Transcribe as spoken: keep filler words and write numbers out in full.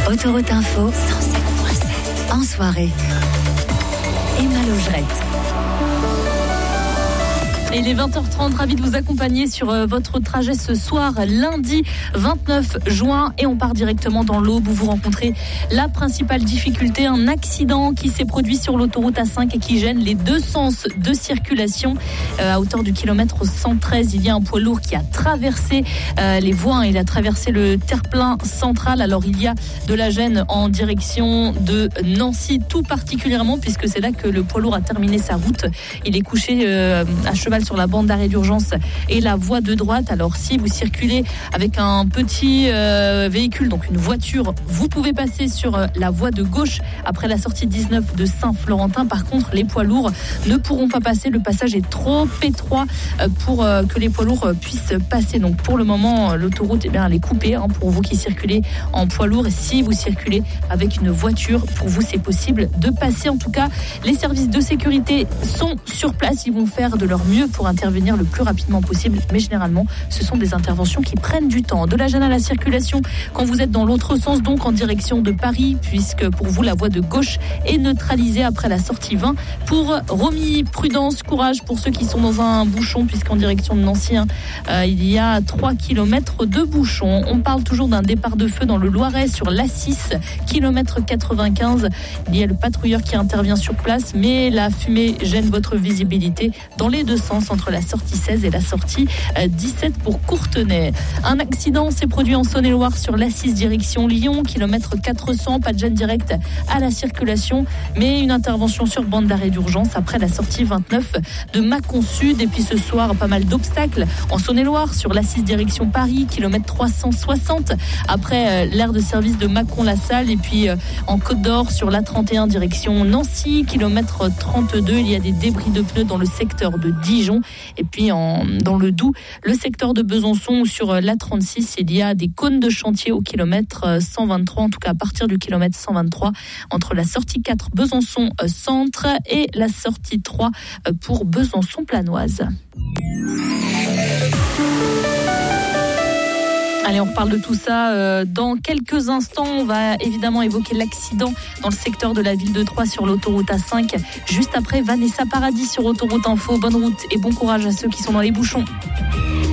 Autoroute Info, cent sept virgule sept. En soirée. Emma Logerette. Et il est vingt heures trente, ravi de vous accompagner sur euh, votre trajet ce soir, lundi vingt-neuf juin. Et on part directement dans l'Aube où vous rencontrez la principale difficulté, un accident qui s'est produit sur l'autoroute A cinq et qui gêne les deux sens de circulation. Euh, à hauteur du kilomètre cent treize, il y a un poids lourd qui a traversé euh, les voies. Il a traversé le terre-plein central. Alors il y a de la gêne en direction de Nancy, tout particulièrement, puisque c'est là que le poids lourd a terminé sa route. Il est couché euh, à cheval sur la bande d'arrêt d'urgence et la voie de droite. Alors si vous circulez avec un petit euh, véhicule, donc une voiture, vous pouvez passer sur euh, la voie de gauche après la sortie dix-neuf de Saint-Florentin. Par contre, les poids lourds ne pourront pas passer. Le passage est trop étroit euh, pour euh, que les poids lourds euh, puissent passer. Donc pour le moment, euh, l'autoroute eh bien, elle est coupée hein, pour vous qui circulez en poids lourd. Et si vous circulez avec une voiture, pour vous c'est possible de passer. En tout cas, les services de sécurité sont sur place. Ils vont faire de leur mieux pour intervenir le plus rapidement possible, mais généralement ce sont des interventions qui prennent du temps. De la gêne à la circulation quand vous êtes dans l'autre sens, donc en direction de Paris, puisque pour vous la voie de gauche est neutralisée après la sortie vingt. Pour Romilly, prudence, courage pour ceux qui sont dans un bouchon, puisqu'en direction de Nancy hein, euh, il y a trois kilomètres de bouchon. On parle toujours d'un départ de feu dans le Loiret sur l'A six, kilomètre quatre-vingt-quinze. Il y a le patrouilleur qui intervient sur place, mais la fumée gêne votre visibilité dans les deux sens, entre la sortie seize et la sortie dix-sept pour Courtenay. Un accident s'est produit en Saône-et-Loire sur l'A six direction Lyon, kilomètre quatre cents, pas de gêne directe à la circulation, mais une intervention sur bande d'arrêt d'urgence après la sortie vingt-neuf de Mâcon Sud. Et puis ce soir, pas mal d'obstacles en Saône-et-Loire sur l'A six direction Paris, kilomètre trois cent soixante, après euh, l'aire de service de Mâcon-la-Salle. Et puis euh, en Côte d'Or sur l'A trente et un direction Nancy, kilomètre trente-deux, il y a des débris de pneus dans le secteur de Dijon. Et puis en, dans le Doubs, le secteur de Besançon sur l'A trente-six, il y a des cônes de chantier au kilomètre cent vingt-trois, en tout cas à partir du kilomètre cent vingt-trois, entre la sortie quatre Besançon centre et la sortie trois pour Besançon Planoise. Allez, on reparle de tout ça euh, dans quelques instants. On va évidemment évoquer l'accident dans le secteur de la ville de Troyes sur l'autoroute A cinq. Juste après, Vanessa Paradis sur Autoroute Info. Bonne route et bon courage à ceux qui sont dans les bouchons.